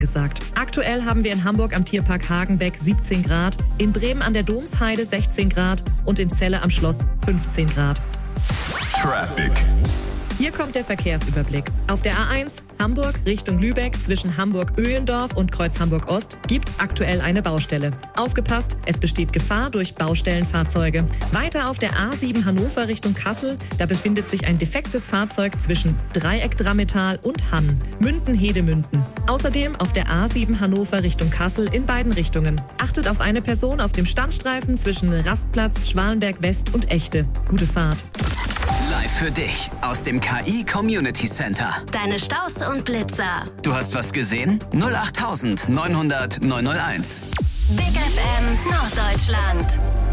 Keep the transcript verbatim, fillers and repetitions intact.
gesagt. Aktuell haben wir in Hamburg am Tierpark Hagenbeck siebzehn Grad, in Bremen an der Domsheide sechzehn Grad und in Celle am Schloss fünfzehn Grad. Traffic. Hier kommt der Verkehrsüberblick. Auf der A eins Hamburg Richtung Lübeck zwischen Hamburg-Öhlendorf und Kreuz Hamburg-Ost gibt's aktuell eine Baustelle. Aufgepasst, es besteht Gefahr durch Baustellenfahrzeuge. Weiter auf der A sieben Hannover Richtung Kassel, da befindet sich ein defektes Fahrzeug zwischen Dreieck-Drammetal und Hamm. Münden-Hedemünden. Außerdem auf der A sieben Hannover Richtung Kassel in beiden Richtungen. Achtet auf eine Person auf dem Standstreifen zwischen Rastplatz, Schwalenberg West und Echte. Gute Fahrt. Live für dich aus dem K I Community Center. Deine Staus und Blitzer. Du hast was gesehen? null acht neunhundert neunhundert neunhunderteins. Big F M Norddeutschland.